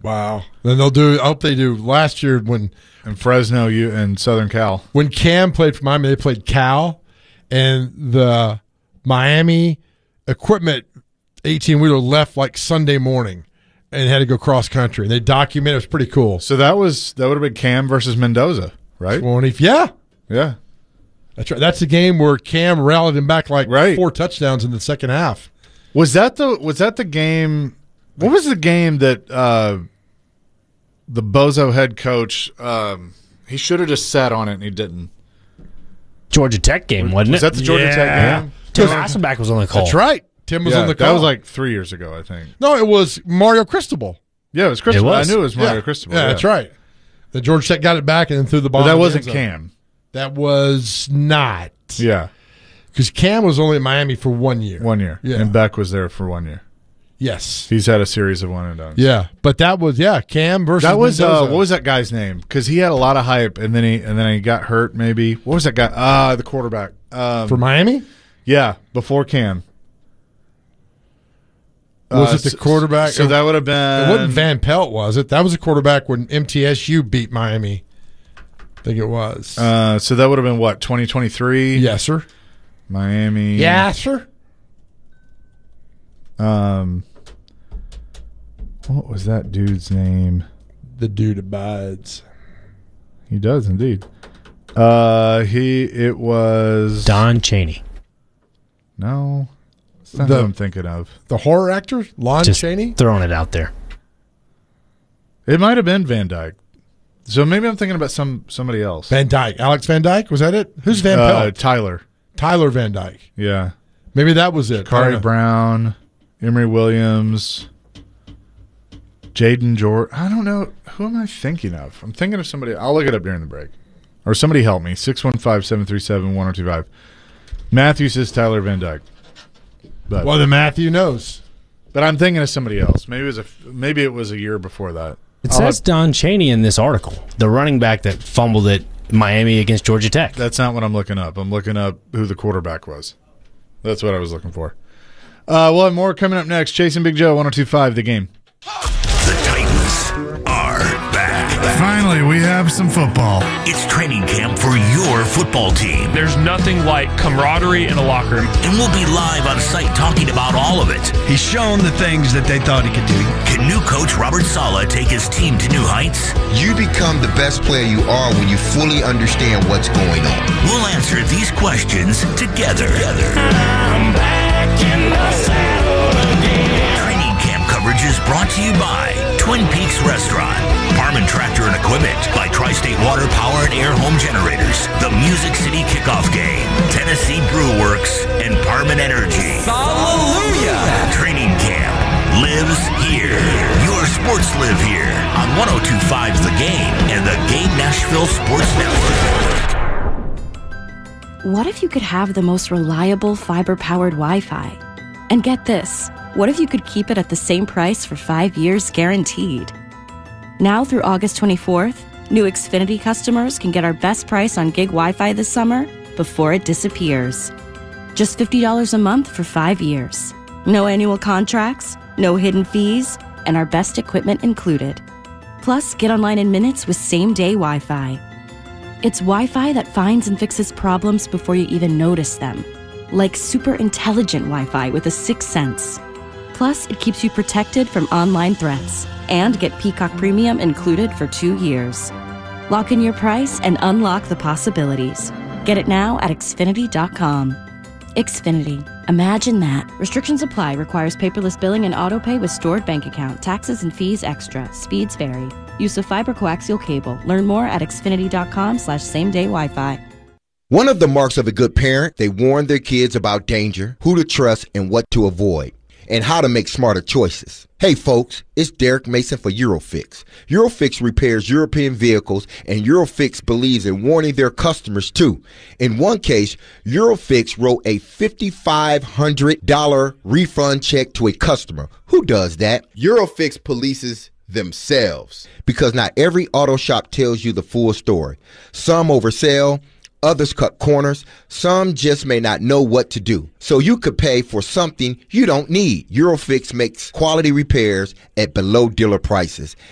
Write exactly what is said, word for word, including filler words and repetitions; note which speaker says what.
Speaker 1: Wow. Then they'll do. I hope they do. Last year when
Speaker 2: in Fresno, you and Southern Cal,
Speaker 1: when Cam played for Miami, they played Cal, and the Miami equipment eighteen wheeler left like Sunday morning, and had to go cross country. And they documented. It was pretty cool.
Speaker 2: So that was that would have been Cam versus Mendoza, right?
Speaker 1: twenty, yeah,
Speaker 2: yeah.
Speaker 1: That's right. That's the game where Cam rallied him back like
Speaker 2: right.
Speaker 1: four touchdowns in the second half.
Speaker 2: Was that the was that the game? What was the game that uh, the Bozo head coach um, he should have just sat on it and he didn't?
Speaker 3: Georgia Tech game, wasn't
Speaker 2: was
Speaker 3: it?
Speaker 2: Was that the Georgia
Speaker 1: yeah.
Speaker 2: Tech game?
Speaker 3: Tim Hasselback was on the call.
Speaker 1: That's right. Tim was
Speaker 2: yeah,
Speaker 1: on the call.
Speaker 2: That was like three years ago, I think.
Speaker 1: No, it was Mario Cristobal.
Speaker 2: Yeah, it was Cristobal.
Speaker 3: It was.
Speaker 2: I knew it was Mario
Speaker 1: yeah.
Speaker 2: Cristobal.
Speaker 1: Yeah,
Speaker 2: yeah,
Speaker 1: that's right. The Georgia Tech got it back and then threw the ball.
Speaker 2: But that
Speaker 1: in the
Speaker 2: wasn't
Speaker 1: end zone.
Speaker 2: Cam.
Speaker 1: That was not.
Speaker 2: Yeah.
Speaker 1: Because Cam was only in Miami for one year.
Speaker 2: One year.
Speaker 1: Yeah.
Speaker 2: And Beck was there for one year.
Speaker 1: Yes.
Speaker 2: He's had a series of one and done.
Speaker 1: Yeah. But that was, yeah, Cam versus
Speaker 2: That was, uh,
Speaker 1: Mendoza.
Speaker 2: what was that guy's name? Because he had a lot of hype and then he and then he got hurt maybe. What was that guy? Ah, the quarterback. Um,
Speaker 1: For Miami?
Speaker 2: Yeah, before Cam.
Speaker 1: Was
Speaker 2: Uh,
Speaker 1: it the
Speaker 2: so-
Speaker 1: quarterback?
Speaker 2: So that would have been.
Speaker 1: It wasn't Van Pelt, was it? That was a quarterback when M T S U beat Miami. I think it was.
Speaker 2: Uh, so that would have been what, twenty twenty-three?
Speaker 1: Yes, sir.
Speaker 2: Miami.
Speaker 1: Yeah, sir.
Speaker 2: Um, what was that dude's name?
Speaker 1: The dude abides.
Speaker 2: He does indeed. Uh, he it was
Speaker 3: Don Chaney.
Speaker 2: No, it's not
Speaker 1: The-
Speaker 2: who I'm thinking of.
Speaker 1: The horror actor, Lon
Speaker 3: Just
Speaker 1: Chaney.
Speaker 3: throwing it out there.
Speaker 2: It might have been Van Dyke. So maybe I'm thinking about some somebody else.
Speaker 1: Van Dyke. Alex Van Dyke, was that it? Who's Van
Speaker 2: uh,
Speaker 1: Pelt?
Speaker 2: Tyler.
Speaker 1: Tyler Van Dyke.
Speaker 2: Yeah.
Speaker 1: Maybe that was it. I
Speaker 2: Kari
Speaker 1: don't know.
Speaker 2: Brown, Emory Williams, Jaden George. I don't know. Who am I thinking of? I'm thinking of somebody. I'll look it up during the break. Or somebody help me. six one five, seven three seven, one oh two five. Matthew says Tyler Van Dyke. But,
Speaker 1: Well, then Matthew knows.
Speaker 2: but I'm thinking of somebody else. Maybe it was a, maybe it was a year before that.
Speaker 3: It
Speaker 2: I'll
Speaker 3: says
Speaker 2: have-
Speaker 3: Don Chaney in this article, the running back that fumbled at Miami against Georgia Tech.
Speaker 2: That's not what I'm looking up. I'm looking up who the quarterback was. That's what I was looking for. Uh, we'll have more coming up next. Chasing Big Joe, one oh two five, The Game.
Speaker 4: The Titans are back.
Speaker 2: Finally, we have some football.
Speaker 4: It's training camp for your football team.
Speaker 5: There's nothing like camaraderie in a locker room.
Speaker 4: And we'll be live on site talking about all of it.
Speaker 6: He's shown the things that they thought he could do.
Speaker 4: Can new coach Robert Saleh take his team to new heights?
Speaker 7: You become the best player you are when you fully understand what's going on.
Speaker 4: We'll answer these questions together.
Speaker 8: I'm back in the saddle again.
Speaker 4: Training camp coverage is brought to you by Twin Peaks Restaurant, Parman Tractor and Equipment, by Tri-State Water Power and Air Home Generators, the Music City Kickoff Game, Tennessee Brew Works, and Parman Energy.
Speaker 8: Hallelujah!
Speaker 4: Training camp lives here. Your sports live here on one oh two point five The Game and the Game Nashville Sports Network.
Speaker 9: What if you could have the most reliable fiber-powered Wi-Fi? And get this, what if you could keep it at the same price for five years guaranteed? Now through August twenty-fourth, new Xfinity customers can get our best price on gig Wi-Fi this summer before it disappears. Just fifty dollars a month for five years. No annual contracts, no hidden fees, and our best equipment included. Plus, get online in minutes with same-day Wi-Fi. It's Wi-Fi that finds and fixes problems before you even notice them. Like super intelligent Wi-Fi with a sixth sense. Plus, it keeps you protected from online threats. And get Peacock Premium included for two years. Lock in your price and unlock the possibilities. Get it now at Xfinity dot com. Xfinity. Imagine that. Restrictions apply. Requires paperless billing and autopay with stored bank account. Taxes and fees extra. Speeds vary. Use of fiber coaxial cable. Learn more at Xfinity dot com slash same day Wi-Fi.
Speaker 7: One of the marks of a good parent, they warn their kids about danger, who to trust, and what to avoid, and how to make smarter choices. Hey folks, it's Derek Mason for Eurofix. Eurofix repairs European vehicles, and Eurofix believes in warning their customers too. In one case, Eurofix wrote a five thousand five hundred dollars refund check to a customer. Who does that? Eurofix polices themselves. Because not every auto shop tells you the full story. Some oversell, others cut corners. Some just may not know what to do. So you could pay for something you don't need. Eurofix makes quality repairs at below dealer prices.